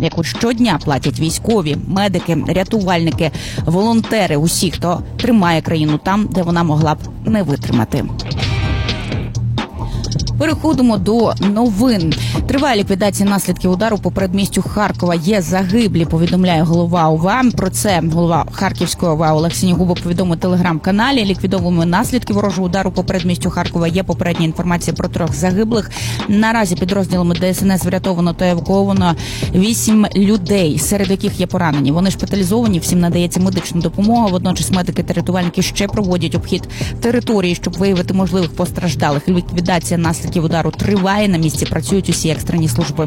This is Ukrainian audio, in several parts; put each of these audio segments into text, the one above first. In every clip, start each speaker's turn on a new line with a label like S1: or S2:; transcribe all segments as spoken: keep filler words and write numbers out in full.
S1: яку щодня платять військові, медики, рятувальники, волонтери, усі, хто тримає країну там, де вона могла б не витримати. Переходимо до новин. Триває ліквідація наслідків удару по передмістю Харкова. Є загиблі, повідомляє голова ОВА. Про це голова Харківської ОВА Олег Синігубов повідомив у телеграм-каналі. Ліквідовуємо наслідки ворожого удару по передмістю Харкова. Є попередня інформація про трьох загиблих. Наразі підрозділами ДСНС врятовано та евакуовано вісім людей, серед яких є поранені. Вони шпиталізовані, всім надається медична допомога. Водночас медики та рятувальники ще проводять обхід території, щоб виявити можливих постраждалих. Ліквідація наслідків удару триває, на місці працюють усі екстрені служби.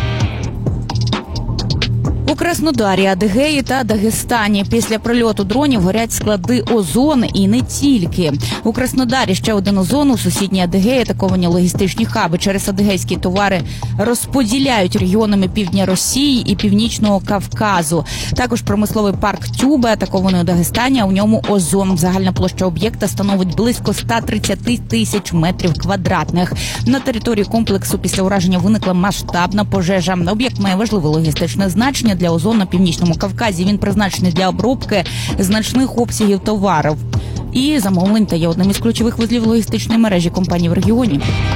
S1: У Краснодарі, Адигеї та Дагестані після прильоту дронів горять склади озон і не тільки. У Краснодарі ще один озон, у сусідній Адигеї атаковані логістичні хаби. Через адигейські товари розподіляють регіонами півдня Росії і Північного Кавказу. Також промисловий парк Тюбе атакований у Дагестані, а у ньому озон. Загальна площа об'єкта становить близько сто тридцять тисяч метрів квадратних. На території комплексу після ураження виникла масштабна пожежа. Об'єкт має важливе логістичне значення для озон на Північному Кавказі. Він призначений для обробки значних обсягів товарів і замовлень та є одним із ключових вузлів логістичної мережі компаній в регіоні.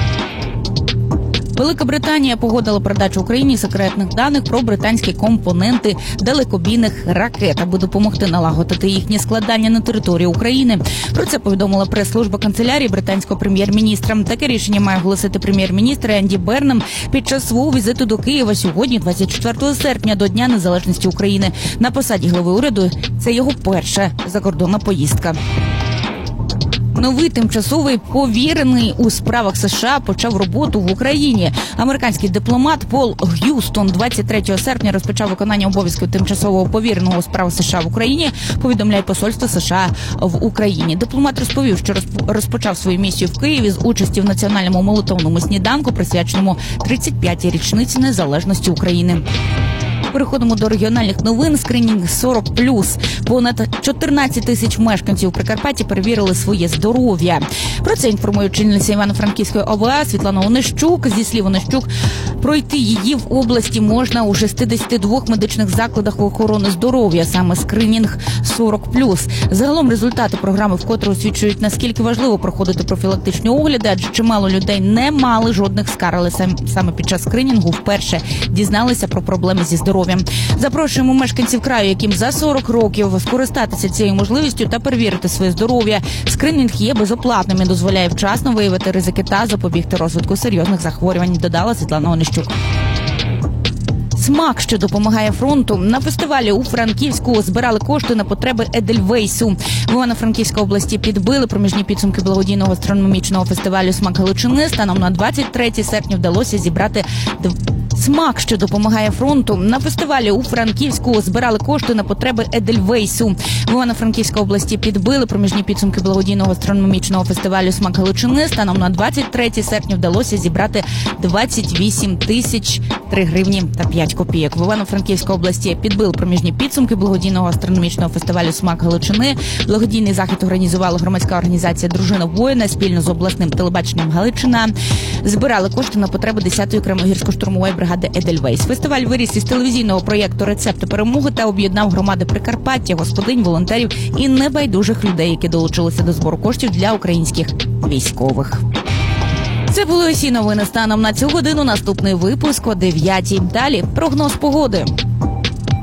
S1: Велика Британія погодила передачу Україні секретних даних про британські компоненти далекобійних ракет, аби допомогти налагодити їхнє складання на території України. Про це повідомила прес-служба канцелярії британського прем'єр-міністра. Таке рішення має оголосити прем'єр-міністр Енді Бернем під час свого візиту до Києва сьогодні, двадцять четвертого серпня, до Дня Незалежності України. На посаді глави уряду це його перша закордонна поїздка. Новий тимчасовий повірений у справах США почав роботу в Україні. Американський дипломат Пол Г'юстон двадцять третього серпня розпочав виконання обов'язків тимчасового повіреного у справах США в Україні, повідомляє посольство США в Україні. Дипломат розповів, що розпочав свою місію в Києві з участі в національному молитовному сніданку, присвяченому тридцять п'ятій річниці незалежності України. Переходимо до регіональних новин. Скринінг сорок плюс. Понад чотирнадцять тисяч мешканців Прикарпаття перевірили своє здоров'я. Про це інформує очільниця Івано-Франківської ОВА Світлана Онищук. Зі слів Онищук, пройти її в області можна у шістдесяти двох медичних закладах охорони здоров'я, саме скринінг сорок плюс. Загалом результати програми вкотре освідчують, наскільки важливо проходити профілактичні огляди, адже чимало людей не мали жодних скарг, але саме під час скринінгу вперше дізналися про проблеми зі здоров'ям. Запрошуємо мешканців краю, яким за сорок років, скористатися цією можливістю та перевірити своє здоров'я. Скринінг є безоплатним і дозволяє вчасно виявити ризики та запобігти розвитку серйозних захворювань, додала Світлана Онищук. СМАК, що допомагає фронту. На фестивалі у Франківську збирали кошти на потреби Едельвейсу. В Івано-Франківській області підбили проміжні підсумки благодійного астрономічного фестивалю «СМАК Галичини». Станом на двадцять третє серпня вдалося зібрати СМАК, що допомагає фронту. На фестивалі у Франківську збирали кошти на потреби Едельвейсу. В Івано-Франківській області підбили проміжні підсумки благодійного астрономічного фестивалю «СМАК Галичини». Станом на двадцять третє серпня вдалося зібрати двадцять вісім тисяч три гривні та п'ять копійок. В Івано-Франківській області підбили проміжні підсумки благодійного астрономічного фестивалю «СМАК Галичини». Благодійний захід організувала громадська організація «Дружина воїна» спільно з обласним телебаченням Галичина. Збирали кошти на потреби десятої окремої гірсько-штурмової бригади «Едельвейс». Фестиваль виріс із телевізійного проєкту «Рецепти перемоги» та об'єднав громади Прикарпаття, господинь, волонтерів і небайдужих людей, які долучилися до збору коштів для українських військових. Це були усі новини станом на цю годину. Наступний випуск о дев'ятій. Далі прогноз погоди.